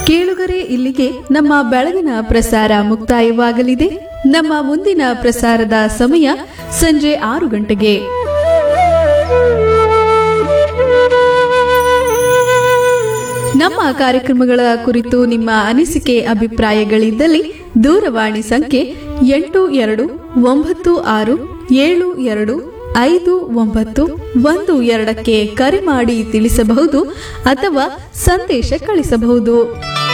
ಕೇಳುಗರೆ, ಇಲ್ಲಿಗೆ ನಮ್ಮ ಬೆಳಗಿನ ಪ್ರಸಾರ ಮುಕ್ತಾಯವಾಗಲಿದೆ. ನಮ್ಮ ಮುಂದಿನ ಪ್ರಸಾರದ ಸಮಯ ಸಂಜೆ 6 ಗಂಟೆಗೆ. ನಮ್ಮ ಕಾರ್ಯಕ್ರಮಗಳ ಕುರಿತು ನಿಮ್ಮ ಅನಿಸಿಕೆ ಅಭಿಪ್ರಾಯಗಳಿದ್ದಲ್ಲಿ ದೂರವಾಣಿ ಸಂಖ್ಯೆ 8269725912 ಕರೆ ಮಾಡಿ ತಿಳಿಸಬಹುದು ಅಥವಾ ಸಂದೇಶ ಕಳಿಸಬಹುದು.